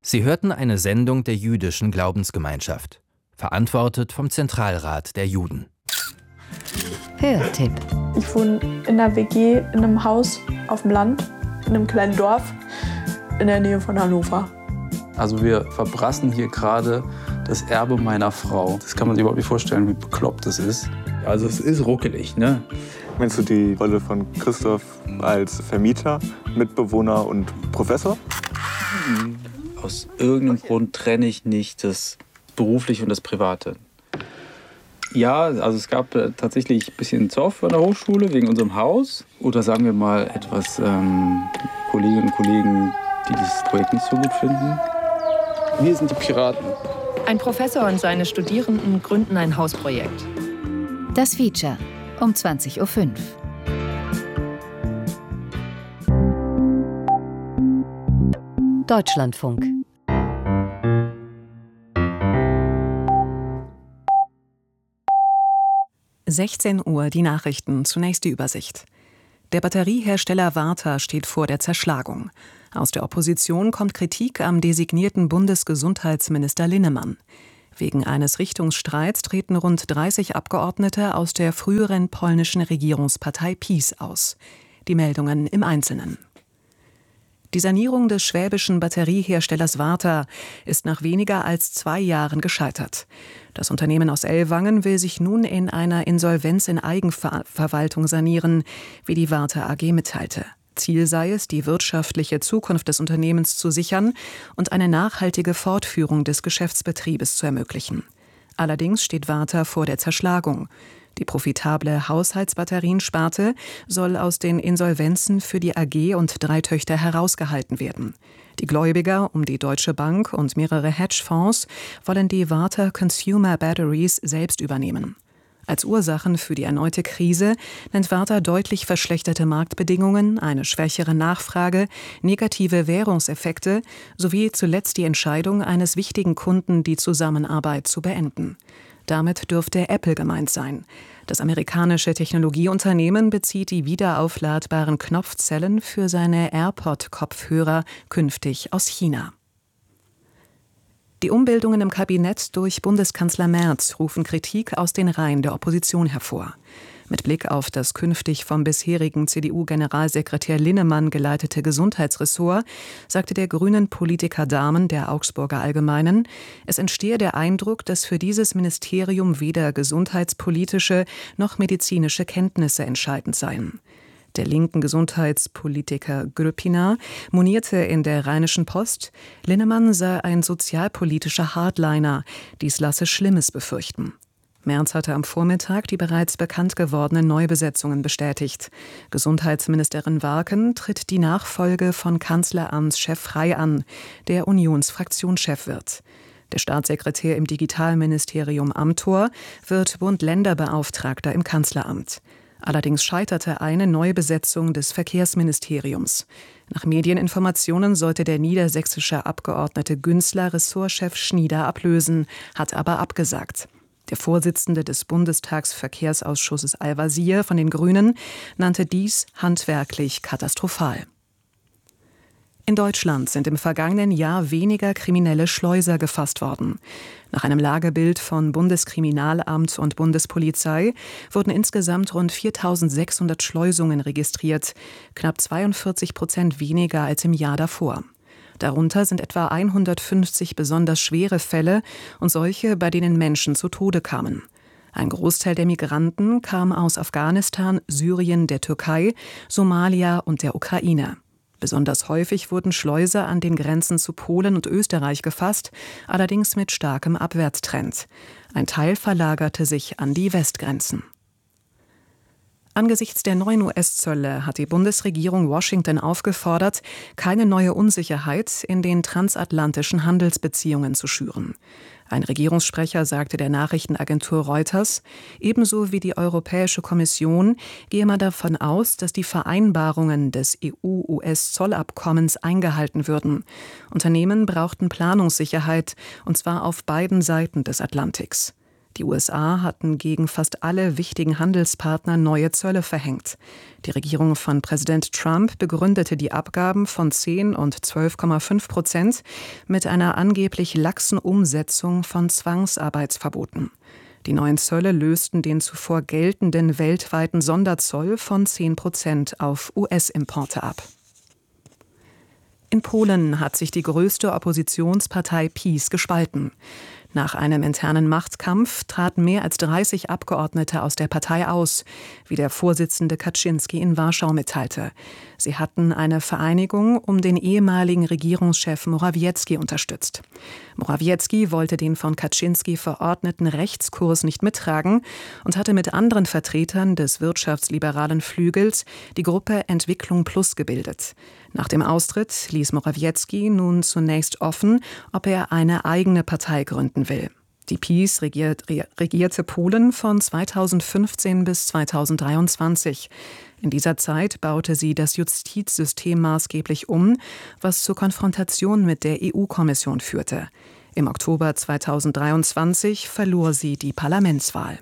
Sie hörten eine Sendung der Jüdischen Glaubensgemeinschaft, verantwortet vom Zentralrat der Juden. Hörtipp. Ich wohne in einer WG, in einem Haus auf dem Land, in einem kleinen Dorf in der Nähe von Hannover. Also wir verbrassen hier gerade das Erbe meiner Frau. Das kann man sich überhaupt nicht vorstellen, wie bekloppt das ist. Also es ist ruckelig, ne? Meinst du die Rolle von Christoph als Vermieter, Mitbewohner und Professor? Aus irgendeinem Grund trenne ich nicht das Berufliche und das Private. Ja, also es gab tatsächlich ein bisschen Zoff an der Hochschule wegen unserem Haus. Oder sagen wir mal etwas Kolleginnen und Kollegen, die dieses Projekt nicht so gut finden. Wir sind die Piraten. Ein Professor und seine Studierenden gründen ein Hausprojekt. Das Feature um 20.05 Uhr. Deutschlandfunk. Uhr die Nachrichten, zunächst die Übersicht. Der Batteriehersteller Varta steht vor der Zerschlagung. Aus der Opposition kommt Kritik am designierten Bundesgesundheitsminister Linnemann. Wegen eines Richtungsstreits treten rund 30 Abgeordnete aus der früheren polnischen Regierungspartei PiS aus. Die Meldungen im Einzelnen. Die Sanierung des schwäbischen Batterieherstellers Varta ist nach weniger als 2 Jahren gescheitert. Das Unternehmen aus Ellwangen will sich nun in einer Insolvenz in Eigenverwaltung sanieren, wie die Varta AG mitteilte. Ziel sei es, die wirtschaftliche Zukunft des Unternehmens zu sichern und eine nachhaltige Fortführung des Geschäftsbetriebes zu ermöglichen. Allerdings steht Varta vor der Zerschlagung. Die profitable Haushaltsbatteriensparte soll aus den Insolvenzen für die AG und 3 Töchter herausgehalten werden. Die Gläubiger um die Deutsche Bank und mehrere Hedgefonds wollen die Varta Consumer Batteries selbst übernehmen. Als Ursachen für die erneute Krise nennt Varta deutlich verschlechterte Marktbedingungen, eine schwächere Nachfrage, negative Währungseffekte sowie zuletzt die Entscheidung eines wichtigen Kunden, die Zusammenarbeit zu beenden. Damit dürfte Apple gemeint sein. Das amerikanische Technologieunternehmen bezieht die wiederaufladbaren Knopfzellen für seine AirPod-Kopfhörer künftig aus China. Die Umbildungen im Kabinett durch Bundeskanzler Merz rufen Kritik aus den Reihen der Opposition hervor. Mit Blick auf das künftig vom bisherigen CDU-Generalsekretär Linnemann geleitete Gesundheitsressort sagte der grünen Politiker Dahmen der Augsburger Allgemeinen, es entstehe der Eindruck, dass für dieses Ministerium weder gesundheitspolitische noch medizinische Kenntnisse entscheidend seien. Der linken Gesundheitspolitiker Grüppiner monierte in der Rheinischen Post, Linnemann sei ein sozialpolitischer Hardliner, dies lasse Schlimmes befürchten. Merz hatte am Vormittag die bereits bekannt gewordenen Neubesetzungen bestätigt. Gesundheitsministerin Warken tritt die Nachfolge von Kanzleramtschef Frey an, der Unionsfraktionschef wird. Der Staatssekretär im Digitalministerium Amthor wird Bund-Länder-Beauftragter im Kanzleramt. Allerdings scheiterte eine Neubesetzung des Verkehrsministeriums. Nach Medieninformationen sollte der niedersächsische Abgeordnete Günzler Ressortchef Schnieder ablösen, hat aber abgesagt. Der Vorsitzende des Bundestagsverkehrsausschusses Al-Wazir von den Grünen nannte dies handwerklich katastrophal. In Deutschland sind im vergangenen Jahr weniger kriminelle Schleuser gefasst worden. Nach einem Lagebild von Bundeskriminalamt und Bundespolizei wurden insgesamt rund 4.600 Schleusungen registriert, knapp 42% weniger als im Jahr davor. Darunter sind etwa 150 besonders schwere Fälle und solche, bei denen Menschen zu Tode kamen. Ein Großteil der Migranten kam aus Afghanistan, Syrien, der Türkei, Somalia und der Ukraine. Besonders häufig wurden Schleuser an den Grenzen zu Polen und Österreich gefasst, allerdings mit starkem Abwärtstrend. Ein Teil verlagerte sich an die Westgrenzen. Angesichts der neuen US-Zölle hat die Bundesregierung Washington aufgefordert, keine neue Unsicherheit in den transatlantischen Handelsbeziehungen zu schüren. Ein Regierungssprecher sagte der Nachrichtenagentur Reuters, ebenso wie die Europäische Kommission gehe man davon aus, dass die Vereinbarungen des EU-US-Zollabkommens eingehalten würden. Unternehmen brauchten Planungssicherheit, und zwar auf beiden Seiten des Atlantiks. Die USA hatten gegen fast alle wichtigen Handelspartner neue Zölle verhängt. Die Regierung von Präsident Trump begründete die Abgaben von 10 und 12,5% mit einer angeblich laxen Umsetzung von Zwangsarbeitsverboten. Die neuen Zölle lösten den zuvor geltenden weltweiten Sonderzoll von 10% auf US-Importe ab. In Polen hat sich die größte Oppositionspartei PiS gespalten. Nach einem internen Machtkampf traten mehr als 30 Abgeordnete aus der Partei aus, wie der Vorsitzende Kaczyński in Warschau mitteilte. Sie hatten eine Vereinigung um den ehemaligen Regierungschef Morawiecki unterstützt. Morawiecki wollte den von Kaczyński verordneten Rechtskurs nicht mittragen und hatte mit anderen Vertretern des wirtschaftsliberalen Flügels die Gruppe Entwicklung Plus gebildet. Nach dem Austritt ließ Morawiecki nun zunächst offen, ob er eine eigene Partei gründen will. Die PiS regierte Polen von 2015 bis 2023. In dieser Zeit baute sie das Justizsystem maßgeblich um, was zur Konfrontation mit der EU-Kommission führte. Im Oktober 2023 verlor sie die Parlamentswahl.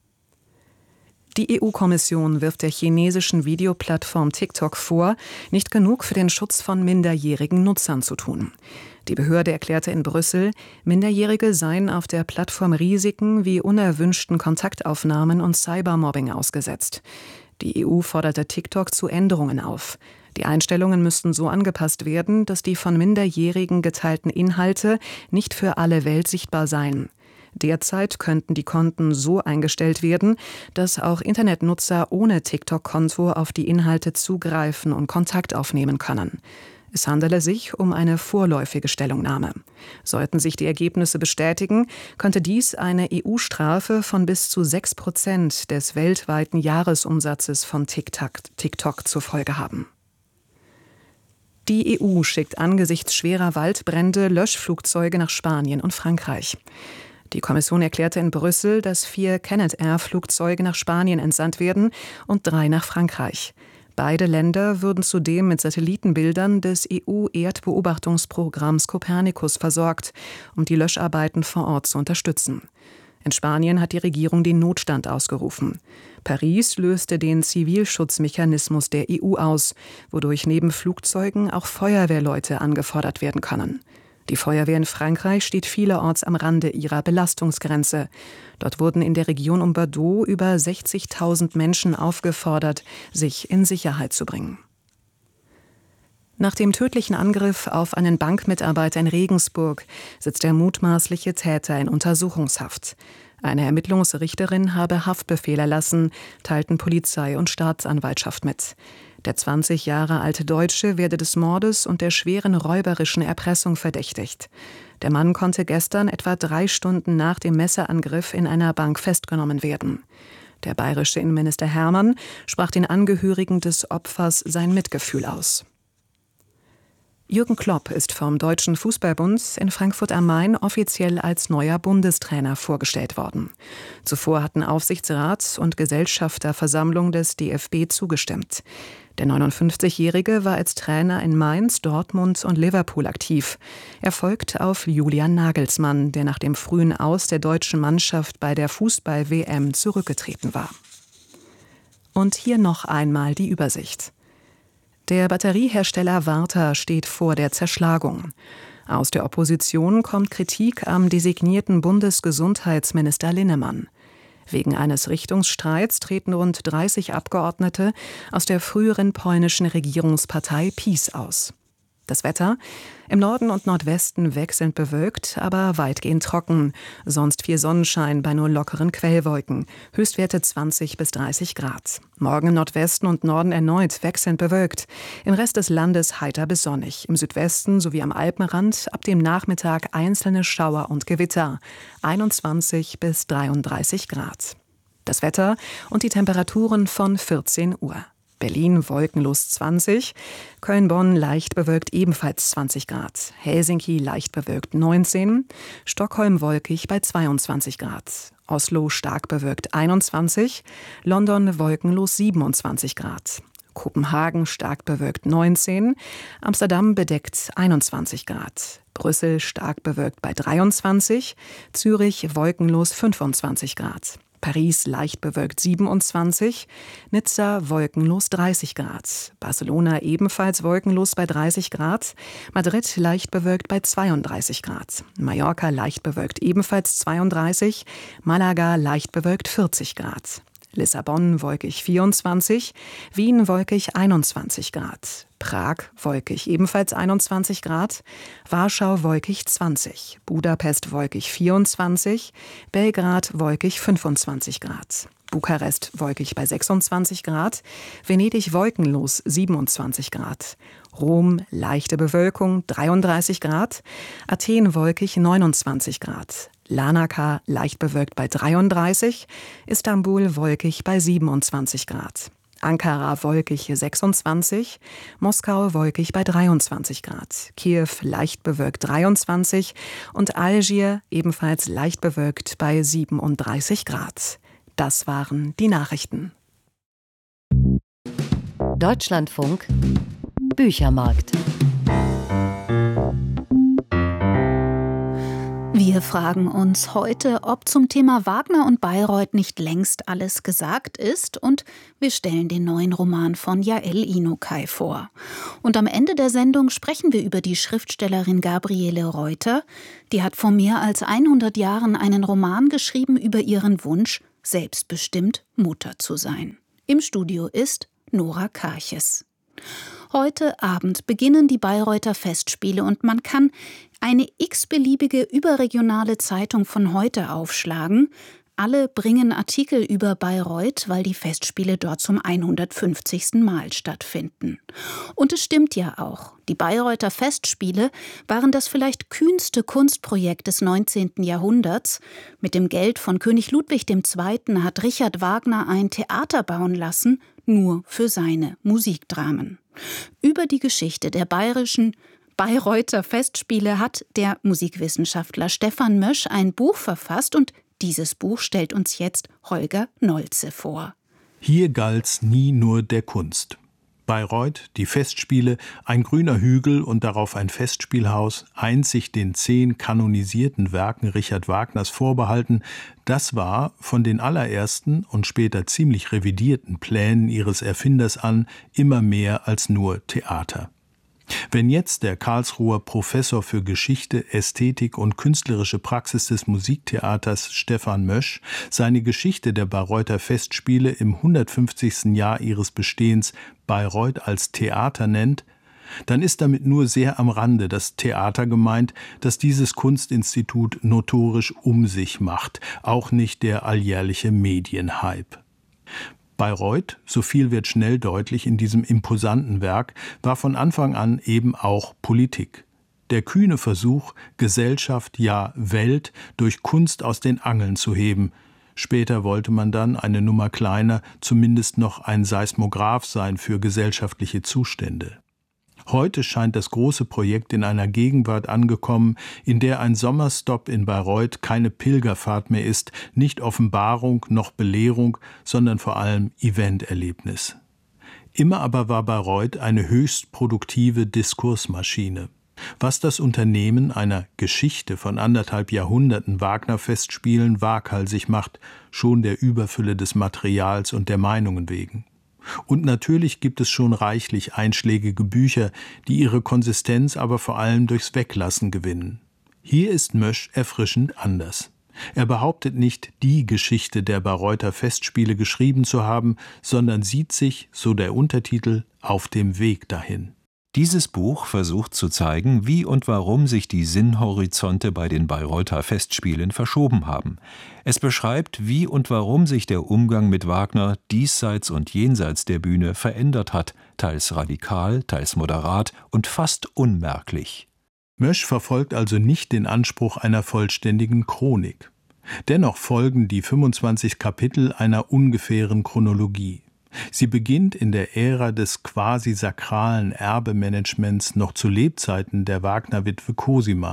Die EU-Kommission wirft der chinesischen Videoplattform TikTok vor, nicht genug für den Schutz von minderjährigen Nutzern zu tun. Die Behörde erklärte in Brüssel, Minderjährige seien auf der Plattform Risiken wie unerwünschten Kontaktaufnahmen und Cybermobbing ausgesetzt. Die EU forderte TikTok zu Änderungen auf. Die Einstellungen müssten so angepasst werden, dass die von Minderjährigen geteilten Inhalte nicht für alle Welt sichtbar seien. Derzeit könnten die Konten so eingestellt werden, dass auch Internetnutzer ohne TikTok-Konto auf die Inhalte zugreifen und Kontakt aufnehmen können. Es handele sich um eine vorläufige Stellungnahme. Sollten sich die Ergebnisse bestätigen, könnte dies eine EU-Strafe von bis zu 6% des weltweiten Jahresumsatzes von TikTok zur Folge haben. Die EU schickt angesichts schwerer Waldbrände Löschflugzeuge nach Spanien und Frankreich. Die Kommission erklärte in Brüssel, dass 4 Canadair-Flugzeuge nach Spanien entsandt werden und 3 nach Frankreich. Beide Länder würden zudem mit Satellitenbildern des EU-Erdbeobachtungsprogramms Copernicus versorgt, um die Löscharbeiten vor Ort zu unterstützen. In Spanien hat die Regierung den Notstand ausgerufen. Paris löste den Zivilschutzmechanismus der EU aus, wodurch neben Flugzeugen auch Feuerwehrleute angefordert werden können. Die Feuerwehr in Frankreich steht vielerorts am Rande ihrer Belastungsgrenze. Dort wurden in der Region um Bordeaux über 60.000 Menschen aufgefordert, sich in Sicherheit zu bringen. Nach dem tödlichen Angriff auf einen Bankmitarbeiter in Regensburg sitzt der mutmaßliche Täter in Untersuchungshaft. Eine Ermittlungsrichterin habe Haftbefehl erlassen, teilten Polizei und Staatsanwaltschaft mit. Der 20 Jahre alte Deutsche werde des Mordes und der schweren räuberischen Erpressung verdächtigt. Der Mann konnte gestern etwa 3 Stunden nach dem Messerangriff in einer Bank festgenommen werden. Der bayerische Innenminister Hermann sprach den Angehörigen des Opfers sein Mitgefühl aus. Jürgen Klopp ist vom Deutschen Fußballbund in Frankfurt am Main offiziell als neuer Bundestrainer vorgestellt worden. Zuvor hatten Aufsichtsrat und Gesellschafterversammlung des DFB zugestimmt. Der 59-Jährige war als Trainer in Mainz, Dortmund und Liverpool aktiv. Er folgt auf Julian Nagelsmann, der nach dem frühen Aus der deutschen Mannschaft bei der Fußball-WM zurückgetreten war. Und hier noch einmal die Übersicht. Der Batteriehersteller Varta steht vor der Zerschlagung. Aus der Opposition kommt Kritik am designierten Bundesgesundheitsminister Linnemann. Wegen eines Richtungsstreits treten rund 30 Abgeordnete aus der früheren polnischen Regierungspartei PiS aus. Das Wetter: Im Norden und Nordwesten wechselnd bewölkt, aber weitgehend trocken. Sonst viel Sonnenschein bei nur lockeren Quellwolken. Höchstwerte 20 bis 30 Grad. Morgen im Nordwesten und Norden erneut wechselnd bewölkt. Im Rest des Landes heiter bis sonnig. Im Südwesten sowie am Alpenrand ab dem Nachmittag einzelne Schauer und Gewitter. 21 bis 33 Grad. Das Wetter und die Temperaturen von 14 Uhr. Berlin wolkenlos 20, Köln-Bonn leicht bewölkt ebenfalls 20 Grad, Helsinki leicht bewölkt 19, Stockholm wolkig bei 22 Grad, Oslo stark bewölkt 21, London wolkenlos 27 Grad, Kopenhagen stark bewölkt 19, Amsterdam bedeckt 21 Grad, Brüssel stark bewölkt bei 23, Zürich wolkenlos 25 Grad. Paris leicht bewölkt 27, Nizza wolkenlos 30 Grad, Barcelona ebenfalls wolkenlos bei 30 Grad, Madrid leicht bewölkt bei 32 Grad, Mallorca leicht bewölkt ebenfalls 32, Malaga leicht bewölkt 40 Grad. Lissabon wolkig 24, Wien wolkig 21 Grad, Prag wolkig ebenfalls 21 Grad, Warschau wolkig 20, Budapest wolkig 24, Belgrad wolkig 25 Grad, Bukarest wolkig bei 26 Grad, Venedig wolkenlos 27 Grad, Rom leichte Bewölkung 33 Grad, Athen wolkig 29 Grad, Larnaca leicht bewölkt bei 33, Istanbul wolkig bei 27 Grad, Ankara wolkig 26, Moskau wolkig bei 23 Grad, Kiew leicht bewölkt 23 und Algier ebenfalls leicht bewölkt bei 37 Grad. Das waren die Nachrichten. Deutschlandfunk Büchermarkt. Wir fragen uns heute, ob zum Thema Wagner und Bayreuth nicht längst alles gesagt ist, und wir stellen den neuen Roman von Yael Inokai vor. Und am Ende der Sendung sprechen wir über die Schriftstellerin Gabriele Reuter. Die hat vor mehr als 100 Jahren einen Roman geschrieben über ihren Wunsch, selbstbestimmt Mutter zu sein. Im Studio ist Nora Karches. Heute Abend beginnen die Bayreuther Festspiele und man kann eine x-beliebige überregionale Zeitung von heute aufschlagen. Alle bringen Artikel über Bayreuth, weil die Festspiele dort zum 150. Mal stattfinden. Und es stimmt ja auch. Die Bayreuther Festspiele waren das vielleicht kühnste Kunstprojekt des 19. Jahrhunderts. Mit dem Geld von König Ludwig II. Hat Richard Wagner ein Theater bauen lassen, nur für seine Musikdramen. Über die Geschichte der Bayreuther Festspiele hat der Musikwissenschaftler Stefan Mösch ein Buch verfasst, und dieses Buch stellt uns jetzt Holger Nolze vor. Hier galt's nie nur der Kunst. Bayreuth, die Festspiele, ein grüner Hügel und darauf ein Festspielhaus, einzig den 10 kanonisierten Werken Richard Wagners vorbehalten, das war von den allerersten und später ziemlich revidierten Plänen ihres Erfinders an immer mehr als nur Theater. Wenn jetzt der Karlsruher Professor für Geschichte, Ästhetik und künstlerische Praxis des Musiktheaters Stefan Mösch seine Geschichte der Bayreuther Festspiele im 150. Jahr ihres Bestehens Bayreuth als Theater nennt, dann ist damit nur sehr am Rande das Theater gemeint, das dieses Kunstinstitut notorisch um sich macht, auch nicht der alljährliche Medienhype. Bayreuth, so viel wird schnell deutlich in diesem imposanten Werk, war von Anfang an eben auch Politik. Der kühne Versuch, Gesellschaft, ja Welt, durch Kunst aus den Angeln zu heben. Später wollte man dann, eine Nummer kleiner, zumindest noch ein Seismograph sein für gesellschaftliche Zustände. Heute scheint das große Projekt in einer Gegenwart angekommen, in der ein Sommerstopp in Bayreuth keine Pilgerfahrt mehr ist, nicht Offenbarung noch Belehrung, sondern vor allem Eventerlebnis. Immer aber war Bayreuth eine höchst produktive Diskursmaschine. Was das Unternehmen einer Geschichte von 1,5 Jahrhunderten Wagner-Festspielen waghalsig macht, schon der Überfülle des Materials und der Meinungen wegen. Und natürlich gibt es schon reichlich einschlägige Bücher, die ihre Konsistenz aber vor allem durchs Weglassen gewinnen. Hier ist Mösch erfrischend anders. Er behauptet nicht, die Geschichte der Bayreuther Festspiele geschrieben zu haben, sondern sieht sich, so der Untertitel, auf dem Weg dahin. Dieses Buch versucht zu zeigen, wie und warum sich die Sinnhorizonte bei den Bayreuther Festspielen verschoben haben. Es beschreibt, wie und warum sich der Umgang mit Wagner diesseits und jenseits der Bühne verändert hat, teils radikal, teils moderat und fast unmerklich. Mösch verfolgt also nicht den Anspruch einer vollständigen Chronik. Dennoch folgen die 25 Kapitel einer ungefähren Chronologie. Sie beginnt in der Ära des quasi sakralen Erbemanagements noch zu Lebzeiten der Wagner-Witwe Cosima.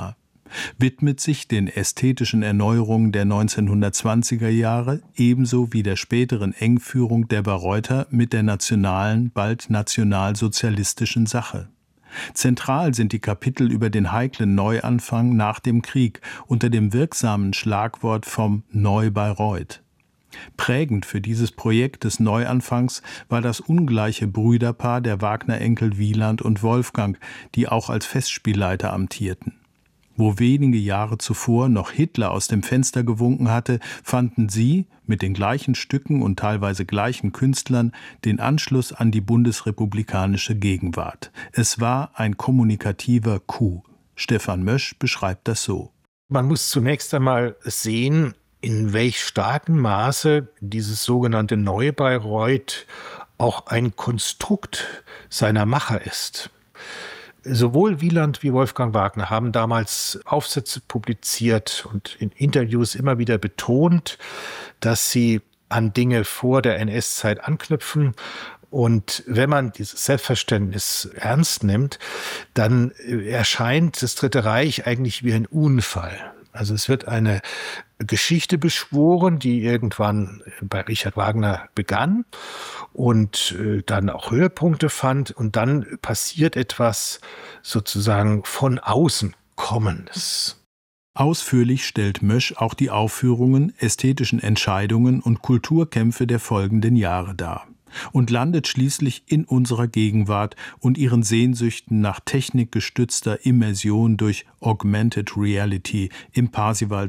widmet sich den ästhetischen Erneuerungen der 1920er Jahre ebenso wie der späteren Engführung der Bayreuther mit der nationalen, bald nationalsozialistischen Sache. Zentral sind die Kapitel über den heiklen Neuanfang nach dem Krieg unter dem wirksamen Schlagwort vom Neu-Bayreuth. Prägend für dieses Projekt des Neuanfangs war das ungleiche Brüderpaar der Wagner-Enkel Wieland und Wolfgang, die auch als Festspielleiter amtierten. Wo wenige Jahre zuvor noch Hitler aus dem Fenster gewunken hatte, fanden sie mit den gleichen Stücken und teilweise gleichen Künstlern den Anschluss an die bundesrepublikanische Gegenwart. Es war ein kommunikativer Coup. Stefan Mösch beschreibt das so. Man muss zunächst einmal sehen, in welch starkem Maße dieses sogenannte Neu-Bayreuth auch ein Konstrukt seiner Macher ist. Sowohl Wieland wie Wolfgang Wagner haben damals Aufsätze publiziert und in Interviews immer wieder betont, dass sie an Dinge vor der NS-Zeit anknüpfen. Und wenn man dieses Selbstverständnis ernst nimmt, dann erscheint das Dritte Reich eigentlich wie ein Unfall. Also es wird eine Geschichte beschworen, die irgendwann bei Richard Wagner begann und dann auch Höhepunkte fand. Und dann passiert etwas sozusagen von außen Kommendes. Ausführlich stellt Mösch auch die Aufführungen, ästhetischen Entscheidungen und Kulturkämpfe der folgenden Jahre dar und landet schließlich in unserer Gegenwart und ihren Sehnsüchten nach technikgestützter Immersion durch Augmented Reality im Parsival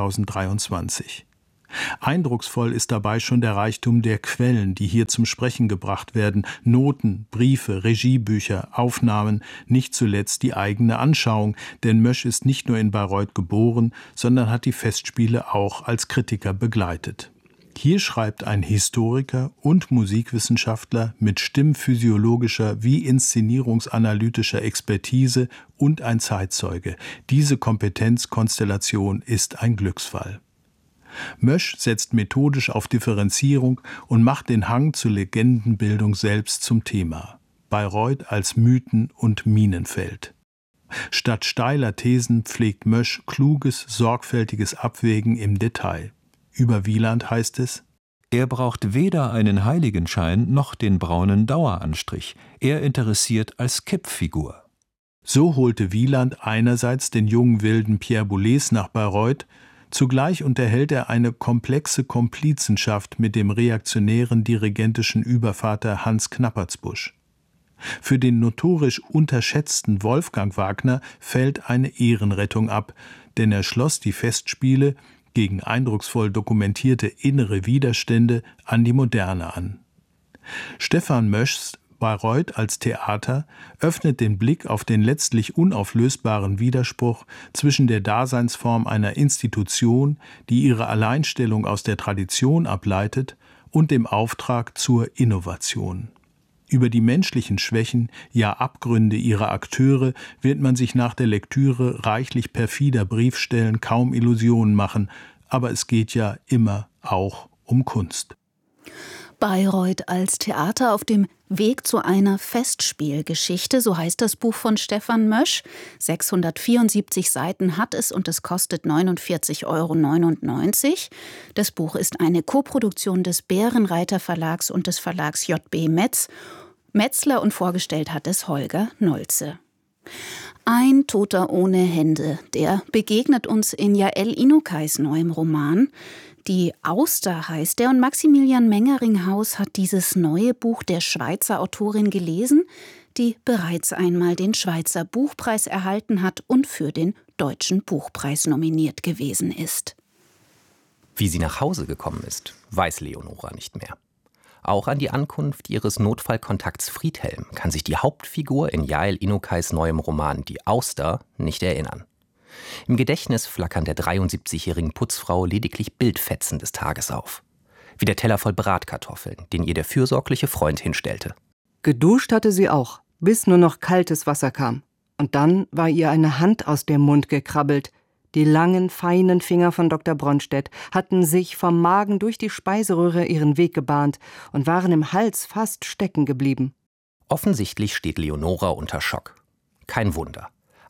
2023. Eindrucksvoll ist dabei schon der Reichtum der Quellen, die hier zum Sprechen gebracht werden, Noten, Briefe, Regiebücher, Aufnahmen, nicht zuletzt die eigene Anschauung, denn Mösch ist nicht nur in Bayreuth geboren, sondern hat die Festspiele auch als Kritiker begleitet. Hier schreibt ein Historiker und Musikwissenschaftler mit stimmphysiologischer wie inszenierungsanalytischer Expertise und ein Zeitzeuge. Diese Kompetenzkonstellation ist ein Glücksfall. Mösch setzt methodisch auf Differenzierung und macht den Hang zur Legendenbildung selbst zum Thema. Bayreuth als Mythen- und Minenfeld. Statt steiler Thesen pflegt Mösch kluges, sorgfältiges Abwägen im Detail. Über Wieland heißt es: Er braucht weder einen Heiligenschein noch den braunen Daueranstrich. Er interessiert als Kippfigur. So holte Wieland einerseits den jungen wilden Pierre Boulez nach Bayreuth, zugleich unterhält er eine komplexe Komplizenschaft mit dem reaktionären dirigentischen Übervater Hans Knappertsbusch. Für den notorisch unterschätzten Wolfgang Wagner fällt eine Ehrenrettung ab, denn er schloss die Festspiele gegen eindrucksvoll dokumentierte innere Widerstände an die Moderne an. Stefan Möschs Bayreuth als Theater öffnet den Blick auf den letztlich unauflösbaren Widerspruch zwischen der Daseinsform einer Institution, die ihre Alleinstellung aus der Tradition ableitet, und dem Auftrag zur Innovation. Über die menschlichen Schwächen, ja Abgründe ihrer Akteure wird man sich nach der Lektüre reichlich perfider Briefstellen kaum Illusionen machen, aber es geht ja immer auch um Kunst. Bayreuth als Theater auf dem Weg zu einer Festspielgeschichte, so heißt das Buch von Stefan Mösch. 674 Seiten hat es und es kostet 49,99 €. Das Buch ist eine Koproduktion des Bärenreiter Verlags und des Verlags JB Metz. Metzler und vorgestellt hat es Holger Nolze. Ein Toter ohne Hände, der begegnet uns in Jael Inokais neuem Roman. Die Auster heißt er und Maximilian Mengeringhaus hat dieses neue Buch der Schweizer Autorin gelesen, die bereits einmal den Schweizer Buchpreis erhalten hat und für den Deutschen Buchpreis nominiert gewesen ist. Wie sie nach Hause gekommen ist, weiß Leonora nicht mehr. Auch an die Ankunft ihres Notfallkontakts Friedhelm kann sich die Hauptfigur in Jael Inokais neuem Roman Die Auster nicht erinnern. Im Gedächtnis flackern der 73-jährigen Putzfrau lediglich Bildfetzen des Tages auf. Wie der Teller voll Bratkartoffeln, den ihr der fürsorgliche Freund hinstellte. Geduscht hatte sie auch, bis nur noch kaltes Wasser kam. Und dann war ihr eine Hand aus dem Mund gekrabbelt. Die langen, feinen Finger von Dr. Bronstedt hatten sich vom Magen durch die Speiseröhre ihren Weg gebahnt und waren im Hals fast stecken geblieben. Offensichtlich steht Leonora unter Schock. Kein Wunder.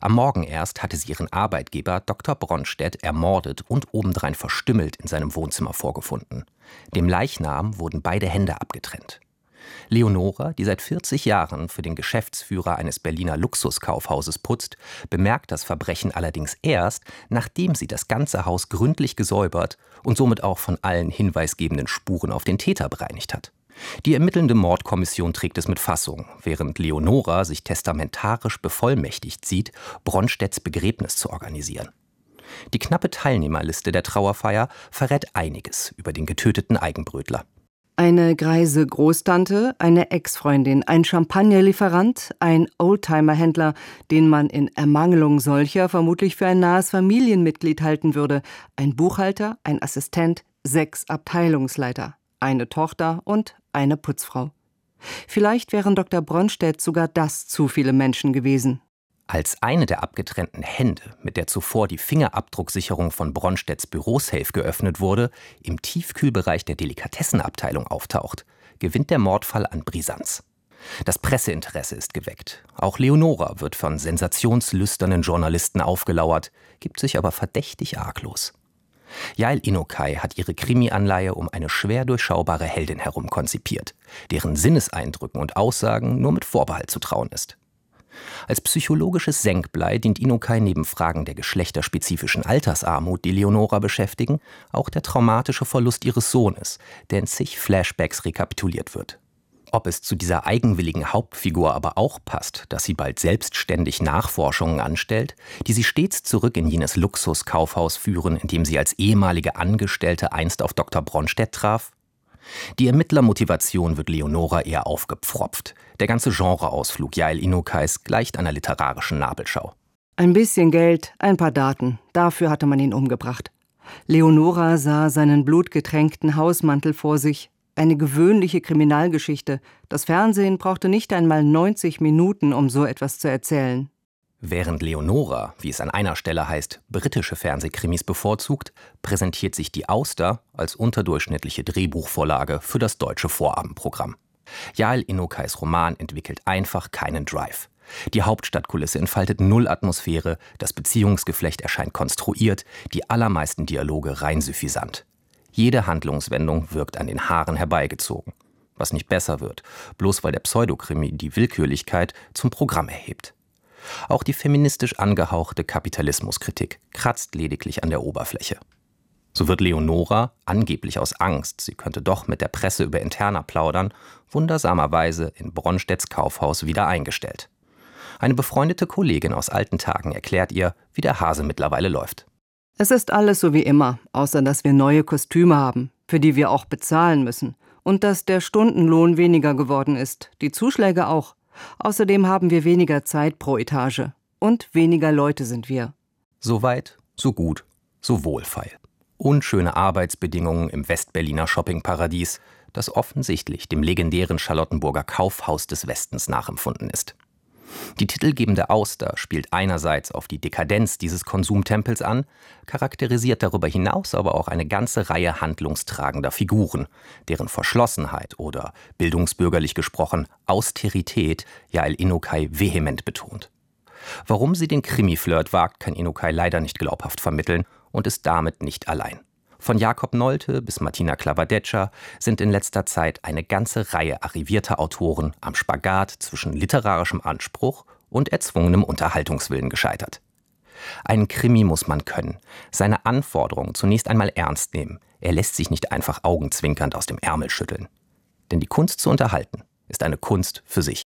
Am Morgen erst hatte sie ihren Arbeitgeber Dr. Bronstedt ermordet und obendrein verstümmelt in seinem Wohnzimmer vorgefunden. Dem Leichnam wurden beide Hände abgetrennt. Leonora, die seit 40 Jahren für den Geschäftsführer eines Berliner Luxuskaufhauses putzt, bemerkt das Verbrechen allerdings erst, nachdem sie das ganze Haus gründlich gesäubert und somit auch von allen hinweisgebenden Spuren auf den Täter bereinigt hat. Die ermittelnde Mordkommission trägt es mit Fassung, während Leonora sich testamentarisch bevollmächtigt sieht, Bronstedts Begräbnis zu organisieren. Die knappe Teilnehmerliste der Trauerfeier verrät einiges über den getöteten Eigenbrötler. Eine greise Großtante, eine Ex-Freundin, ein Champagnerlieferant, ein Oldtimer-Händler, den man in Ermangelung solcher vermutlich für ein nahes Familienmitglied halten würde, ein Buchhalter, ein Assistent, 6 Abteilungsleiter, eine Tochter und eine Putzfrau. Vielleicht wären Dr. Bronstedt sogar das zu viele Menschen gewesen. Als eine der abgetrennten Hände, mit der zuvor die Fingerabdrucksicherung von Bronstedts Bürosafe geöffnet wurde, im Tiefkühlbereich der Delikatessenabteilung auftaucht, gewinnt der Mordfall an Brisanz. Das Presseinteresse ist geweckt. Auch Leonora wird von sensationslüsternen Journalisten aufgelauert, gibt sich aber verdächtig arglos. Yael Inokai hat ihre Krimi-Anleihe um eine schwer durchschaubare Heldin herum konzipiert, deren Sinneseindrücken und Aussagen nur mit Vorbehalt zu trauen ist. Als psychologisches Senkblei dient Inokai neben Fragen der geschlechterspezifischen Altersarmut, die Leonora beschäftigen, auch der traumatische Verlust ihres Sohnes, der in zig Flashbacks rekapituliert wird. Ob es zu dieser eigenwilligen Hauptfigur aber auch passt, dass sie bald selbstständig Nachforschungen anstellt, die sie stets zurück in jenes Luxuskaufhaus führen, in dem sie als ehemalige Angestellte einst auf Dr. Bronstedt traf? Die Ermittlermotivation wird Leonora eher aufgepfropft. Der ganze Genreausflug Yael Inokais gleicht einer literarischen Nabelschau. Ein bisschen Geld, ein paar Daten, dafür hatte man ihn umgebracht. Leonora sah seinen blutgetränkten Hausmantel vor sich. Eine gewöhnliche Kriminalgeschichte. Das Fernsehen brauchte nicht einmal 90 Minuten, um so etwas zu erzählen. Während Leonora, wie es an einer Stelle heißt, britische Fernsehkrimis bevorzugt, präsentiert sich Die Auster als unterdurchschnittliche Drehbuchvorlage für das deutsche Vorabendprogramm. Yael Inokais Roman entwickelt einfach keinen Drive. Die Hauptstadtkulisse entfaltet null Atmosphäre, das Beziehungsgeflecht erscheint konstruiert, die allermeisten Dialoge rein suffisant. Jede Handlungswendung wirkt an den Haaren herbeigezogen. Was nicht besser wird, bloß weil der Pseudokrimi die Willkürlichkeit zum Programm erhebt. Auch die feministisch angehauchte Kapitalismuskritik kratzt lediglich an der Oberfläche. So wird Leonora, angeblich aus Angst, sie könnte doch mit der Presse über Interna plaudern, wundersamerweise in Bronstedts Kaufhaus wieder eingestellt. Eine befreundete Kollegin aus alten Tagen erklärt ihr, wie der Hase mittlerweile läuft. Es ist alles so wie immer, außer dass wir neue Kostüme haben, für die wir auch bezahlen müssen. Und dass der Stundenlohn weniger geworden ist, die Zuschläge auch. Außerdem haben wir weniger Zeit pro Etage. Und weniger Leute sind wir. So weit, so gut, so wohlfeil. Unschöne Arbeitsbedingungen im Westberliner Shoppingparadies, das offensichtlich dem legendären Charlottenburger Kaufhaus des Westens nachempfunden ist. Die titelgebende Auster spielt einerseits auf die Dekadenz dieses Konsumtempels an, charakterisiert darüber hinaus aber auch eine ganze Reihe handlungstragender Figuren, deren Verschlossenheit oder, bildungsbürgerlich gesprochen, Austerität Yael Inokai vehement betont. Warum sie den Krimi-Flirt wagt, kann Inokai leider nicht glaubhaft vermitteln und ist damit nicht allein. Von Jakob Nolte bis Martina Klawadecza sind in letzter Zeit eine ganze Reihe arrivierter Autoren am Spagat zwischen literarischem Anspruch und erzwungenem Unterhaltungswillen gescheitert. Einen Krimi muss man können, seine Anforderungen zunächst einmal ernst nehmen. Er lässt sich nicht einfach augenzwinkernd aus dem Ärmel schütteln. Denn die Kunst zu unterhalten ist eine Kunst für sich.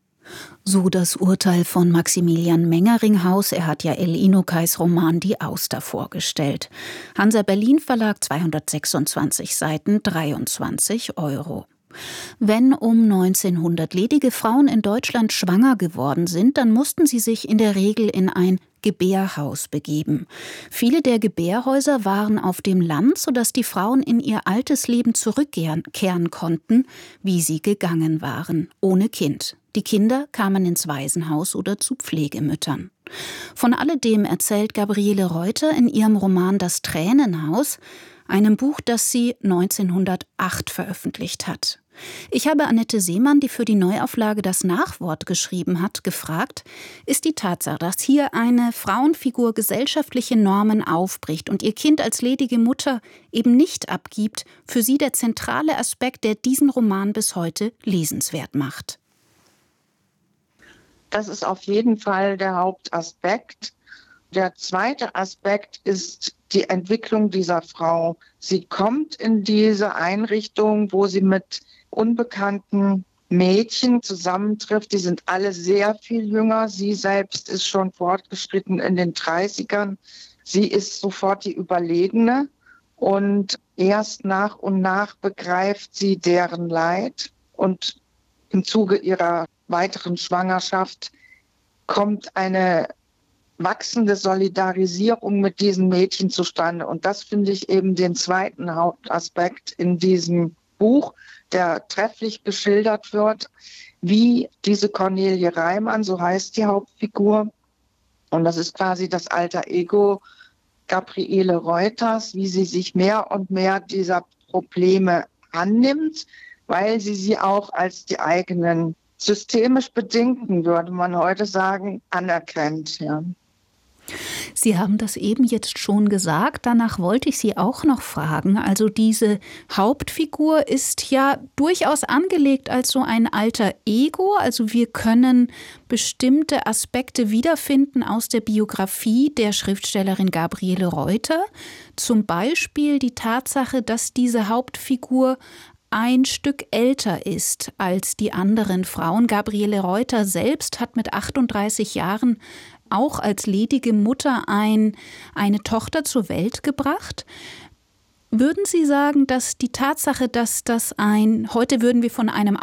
So das Urteil von Maximilian Mengeringhaus. Er hat Yael Inokais Roman Die Auster vorgestellt. Hansa Berlin Verlag, 226 Seiten, 23 €. Wenn um 1900 ledige Frauen in Deutschland schwanger geworden sind, dann mussten sie sich in der Regel in ein Gebärhaus begeben. Viele der Gebärhäuser waren auf dem Land, sodass die Frauen in ihr altes Leben zurückkehren konnten, wie sie gegangen waren, ohne Kind. Die Kinder kamen ins Waisenhaus oder zu Pflegemüttern. Von alledem erzählt Gabriele Reuter in ihrem Roman Das Tränenhaus, einem Buch, das sie 1908 veröffentlicht hat. Ich habe Annette Seemann, die für die Neuauflage das Nachwort geschrieben hat, gefragt, ist die Tatsache, dass hier eine Frauenfigur gesellschaftliche Normen aufbricht und ihr Kind als ledige Mutter eben nicht abgibt, für sie der zentrale Aspekt, der diesen Roman bis heute lesenswert macht? Das ist auf jeden Fall der Hauptaspekt. Der zweite Aspekt ist die Entwicklung dieser Frau. Sie kommt in diese Einrichtung, wo sie mit unbekannten Mädchen zusammentrifft. Die sind alle sehr viel jünger. Sie selbst ist schon fortgeschritten in den 30ern. Sie ist sofort die Überlegene. Und erst nach und nach begreift sie deren Leid. Und im Zuge ihrer weiteren Schwangerschaft kommt eine wachsende Solidarisierung mit diesen Mädchen zustande. Und das finde ich eben den zweiten Hauptaspekt in diesem Buch, der trefflich geschildert wird, wie diese Cornelie Reimann, so heißt die Hauptfigur, und das ist quasi das alter Ego Gabriele Reuters, wie sie sich mehr und mehr dieser Probleme annimmt, weil sie auch als die eigenen systemisch bedingten, würde man heute sagen, anerkennt. Ja. Sie haben das eben jetzt schon gesagt, danach wollte ich Sie auch noch fragen. Also diese Hauptfigur ist ja durchaus angelegt als so ein alter Ego. Also wir können bestimmte Aspekte wiederfinden aus der Biografie der Schriftstellerin Gabriele Reuter. Zum Beispiel die Tatsache, dass diese Hauptfigur ein Stück älter ist als die anderen Frauen. Gabriele Reuter selbst hat mit 38 Jahren auch als ledige Mutter eine Tochter zur Welt gebracht. Würden Sie sagen, dass die Tatsache, dass heute würden wir von einem